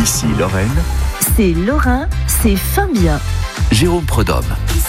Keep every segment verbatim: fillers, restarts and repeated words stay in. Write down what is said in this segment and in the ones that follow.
Ici Lorraine, C'est Lorrain, c'est Fabien. Jérôme Prudhomme.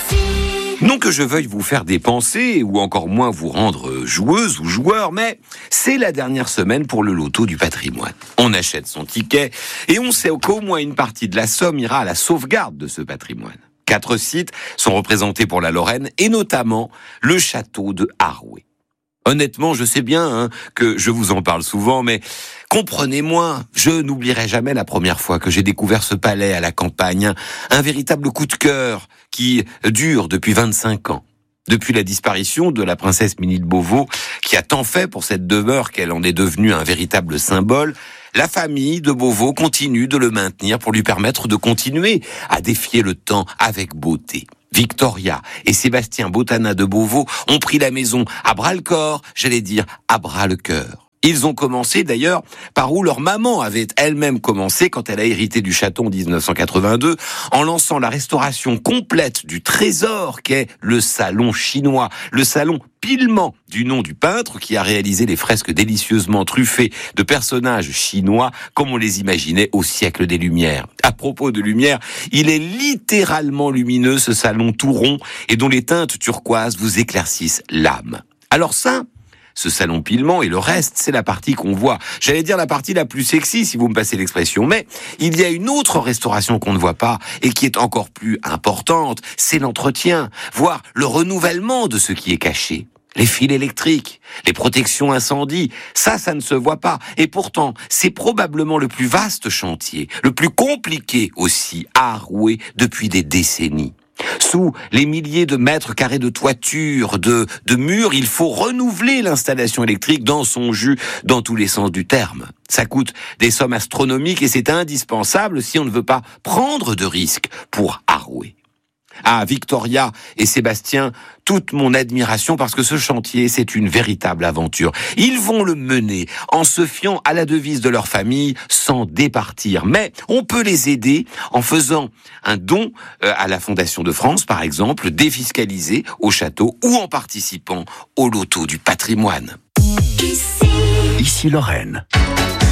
Non que je veuille vous faire dépenser, ou encore moins vous rendre joueuse ou joueur, mais c'est la dernière semaine pour le loto du patrimoine. On achète son ticket, et on sait qu'au moins une partie de la somme ira à la sauvegarde de ce patrimoine. Quatre sites sont représentés pour la Lorraine, et notamment le château de Haroué. Honnêtement, je sais bien hein, que je vous en parle souvent, mais comprenez-moi, je n'oublierai jamais la première fois que j'ai découvert ce palais à la campagne, un, un véritable coup de cœur qui dure depuis vingt-cinq ans. Depuis la disparition de la princesse Minnie de Beauvau, qui a tant fait pour cette demeure qu'elle en est devenue un véritable symbole, la famille de Beauvau continue de le maintenir pour lui permettre de continuer à défier le temps avec beauté. Victoria et Sébastien Botana de Beauvau ont pris la maison à bras-le-corps, j'allais dire à bras-le-cœur. Ils ont commencé d'ailleurs par où leur maman avait elle-même commencé quand elle a hérité du château en dix-neuf cent quatre-vingt-deux, en lançant la restauration complète du trésor qu'est le salon chinois, le salon Pilement, du nom du peintre qui a réalisé les fresques délicieusement truffées de personnages chinois comme on les imaginait au siècle des Lumières. À propos de lumière, il est littéralement lumineux ce salon tout rond et dont les teintes turquoises vous éclaircissent l'âme. Alors ça, ce salon Pilement et le reste, c'est la partie qu'on voit. J'allais dire la partie la plus sexy, si vous me passez l'expression. Mais il y a une autre restauration qu'on ne voit pas et qui est encore plus importante. C'est l'entretien, voire le renouvellement de ce qui est caché. Les fils électriques, les protections incendie, ça, ça ne se voit pas. Et pourtant, c'est probablement le plus vaste chantier, le plus compliqué aussi à Haroué depuis des décennies. Sous les milliers de mètres carrés de toiture, de, de murs, il faut renouveler l'installation électrique dans son jus, dans tous les sens du terme. Ça coûte des sommes astronomiques et c'est indispensable si on ne veut pas prendre de risques pour Haroué. À Victoria et Sébastien, toute mon admiration parce que ce chantier, c'est une véritable aventure. Ils vont le mener en se fiant à la devise de leur famille sans départir. Mais on peut les aider en faisant un don à la Fondation de France, par exemple, défiscalisé au château ou en participant au loto du patrimoine. Ici Lorraine.